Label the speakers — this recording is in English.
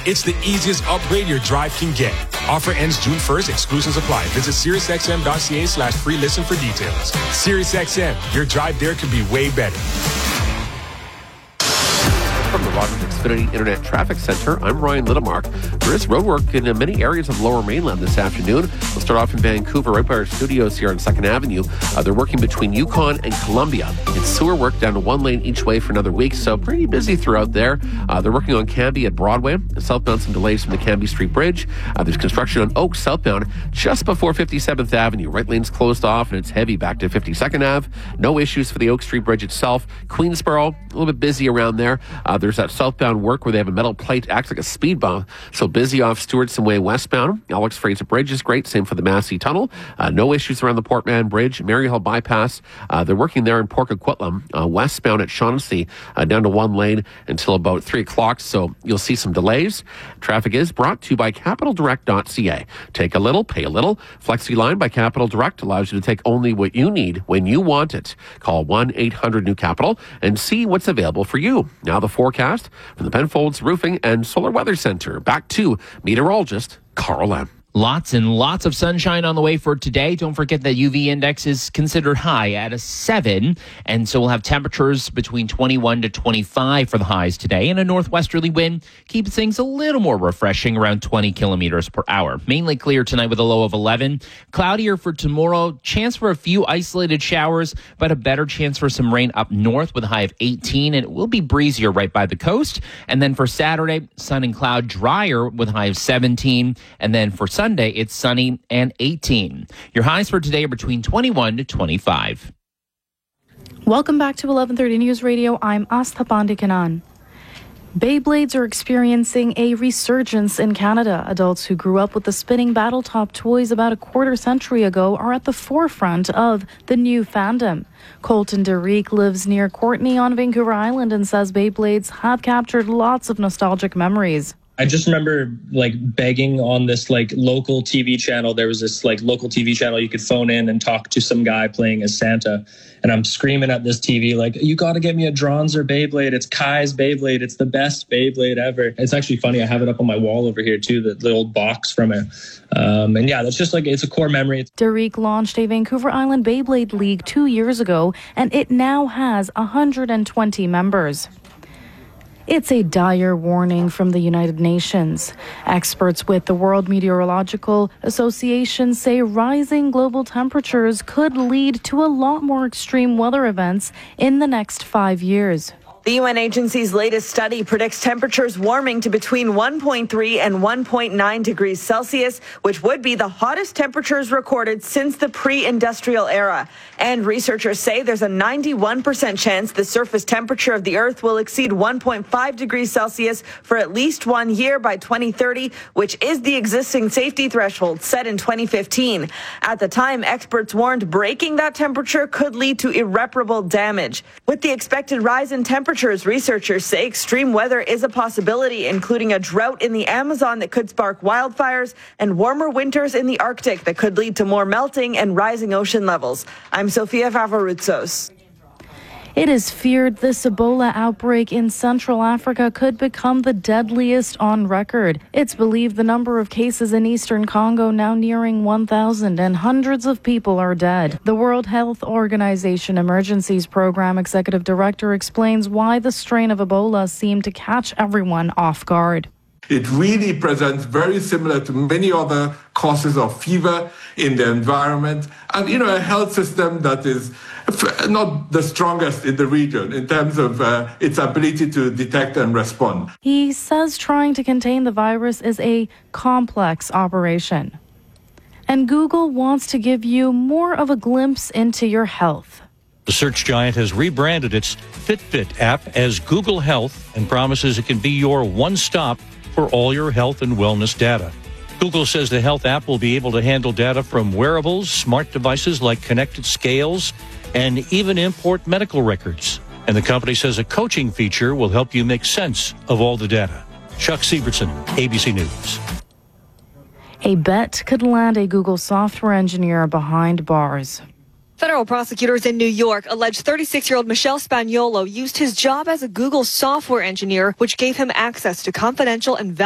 Speaker 1: It's the easiest upgrade your drive can get. Offer ends June 1st. Exclusions apply. Visit SiriusXM.ca/free listen for details. SiriusXM, your drive there could be way better.
Speaker 2: From the Rogers Xfinity Internet Traffic Center, I'm Ryan Littlemark. There is roadwork in many areas of Lower Mainland this afternoon. We'll start off in Vancouver, right by our studios here on 2nd Avenue. They're working between Yukon and Columbia. It's sewer work down to one lane each way for another week, so pretty busy throughout there. They're working on Cambie at Broadway. Southbound, some delays from the Cambie Street Bridge. There's construction on Oak southbound just before 57th Avenue. Right lane's closed off, and it's heavy back to 52nd Ave. No issues for the Oak Street Bridge itself. Queensboro, a little bit busy around there. There's that southbound work where they have a metal plate, acts like a speed bump. So busy off Stewardson Way westbound. Alex Fraser Bridge is great. Same for the Massey Tunnel. No issues around the Portman Bridge. Maryhill Bypass. They're working there in Port Coquitlam. Westbound at Shaughnessy, down to one lane until about 3 o'clock. So you'll see some delays. Traffic is brought to you by CapitalDirect.ca. Take a little, pay a little. FlexiLine by Capital Direct allows you to take only what you need when you want it. Call 1-800-NEW-CAPITAL and see what's available for you. Now the forecast from the Penfolds Roofing and Solar Weather Center. Back to meteorologist Carl M.
Speaker 3: Lots and lots of sunshine on the way for today. Don't forget that UV index is considered high at a 7. And so we'll have temperatures between 21 to 25 for the highs today. And a northwesterly wind keeps things a little more refreshing, around 20 kilometers per hour. Mainly clear tonight with a low of 11. Cloudier for tomorrow. Chance for a few isolated showers, but a better chance for some rain up north with a high of 18. And it will be breezier right by the coast. And then for Saturday, sun and cloud, drier with a high of 17. And then for Sunday, it's sunny and 18. Your highs for today are between 21 to 25.
Speaker 4: Welcome back to 1130 News Radio. I'm Astha Pandikanan. Beyblades are experiencing a resurgence in Canada. Adults who grew up with the spinning Battletop toys about a quarter century ago are at the forefront of the new fandom. Colton Derrick lives near Courtenay on Vancouver Island and says Beyblades have captured lots of nostalgic memories.
Speaker 5: I just remember begging on this local TV channel. There was this local TV channel you could phone in and talk to some guy playing as Santa. And I'm screaming at this TV you got to get me a Dronzer Beyblade. It's Kai's Beyblade. It's the best Beyblade ever. It's actually funny. I have it up on my wall over here too, the old box from it. And yeah, that's just it's a core memory.
Speaker 4: Derrick launched a Vancouver Island Beyblade League 2 years ago, and it now has 120 members. It's a dire warning from the United Nations. Experts with the World Meteorological Association say rising global temperatures could lead to a lot more extreme weather events in the next 5 years.
Speaker 6: The UN agency's latest study predicts temperatures warming to between 1.3 and 1.9 degrees Celsius, which would be the hottest temperatures recorded since the pre-industrial era. And researchers say there's a 91% chance the surface temperature of the Earth will exceed 1.5 degrees Celsius for at least 1 year by 2030, which is the existing safety threshold set in 2015. At the time, experts warned breaking that temperature could lead to irreparable damage. With the expected rise in temperatures, researchers say extreme weather is a possibility, including a drought in the Amazon that could spark wildfires and warmer winters in the Arctic that could lead to more melting and rising ocean levels. I'm Sofia Favaroutsos.
Speaker 4: It is feared this Ebola outbreak in Central Africa could become the deadliest on record. It's believed the number of cases in eastern Congo now nearing 1,000 and hundreds of people are dead. The World Health Organization Emergencies Program Executive Director explains why the strain of Ebola seemed to catch everyone off guard.
Speaker 7: It really presents very similar to many other causes of fever in the environment and, a health system that is not the strongest in the region in terms of its ability to detect and respond.
Speaker 4: He says trying to contain the virus is a complex operation. And Google wants to give you more of a glimpse into your health.
Speaker 8: The search giant has rebranded its Fitbit app as Google Health and promises it can be your one-stop for all your health and wellness data. Google says the health app will be able to handle data from wearables, smart devices like connected scales, and even import medical records. And the company says a coaching feature will help you make sense of all the data. Chuck Sievertson, ABC News.
Speaker 4: A bet could land a Google software engineer behind bars.
Speaker 9: Federal prosecutors in New York allege 36-year-old Michelle Spaniolo used his job as a Google software engineer, which gave him access to confidential and